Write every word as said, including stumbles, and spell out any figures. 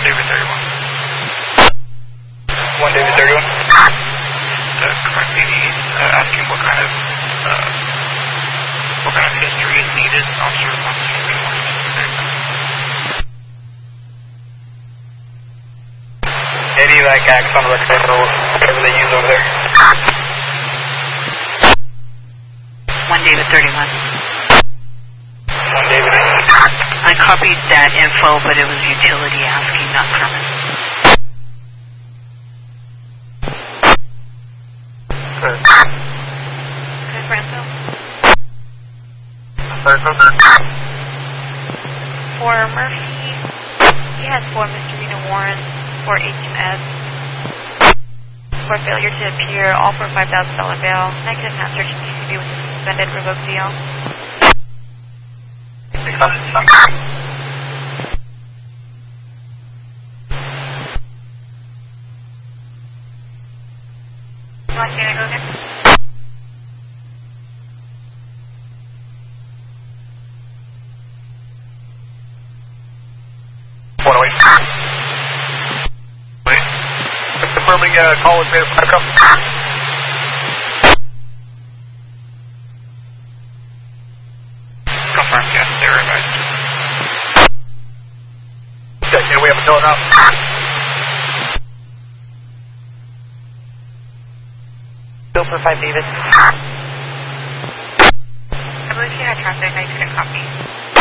David thirty-one. one David thirty-one. The correct lady uh, asking what kind of uh, what kind of history is needed. Officer wants to be more specific. Any like acts on record or whatever they use over there? one David thirty-one. one David. I copied that info, but it was utility asking, not permit. Good. Okay, Franco. Third, third. For Murphy, he has four misdemeanor warrants for eighteen S. For failure to appear, all for five thousand dollars bail. Negative hand search in P C B with a suspended revoked D L. Want to go again? one oh eight. Wait. Confirming uh, call with Beta Five. Confirmed, yes, they were advised. Okay, can we have a note now? Bill for five David. I believe she had traffic, I couldn't copy.